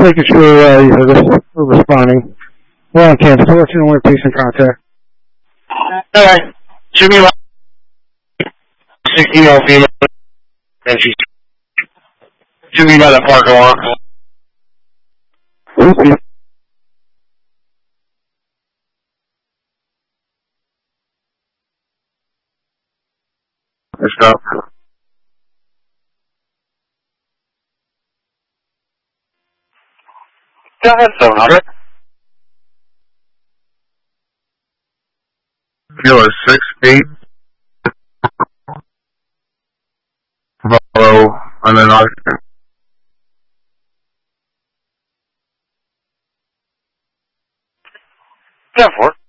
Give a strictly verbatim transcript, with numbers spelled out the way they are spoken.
making sure uh, you're responding. We're on campus. I'll let you know when patient contact. Alright. Shoot me like sixteen year old female. And she's shoot me by the parking lot. Okay. Let's go. Go ahead, seven hundred. Kilo six eight. Follow and then I'll ten four.